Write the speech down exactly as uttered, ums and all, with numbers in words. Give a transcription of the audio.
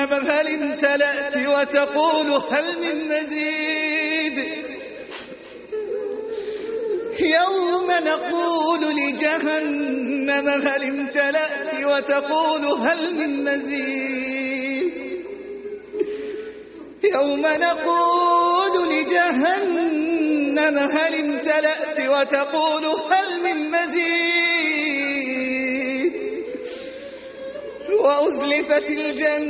هل امتلأت وتقول هل من مزيد يوم نقول لجهنم هل امتلأت وتقول هل من مزيد يوم نقول لجهنم هل امتلأت وتقول هل من مزيد وأزلفت الجنة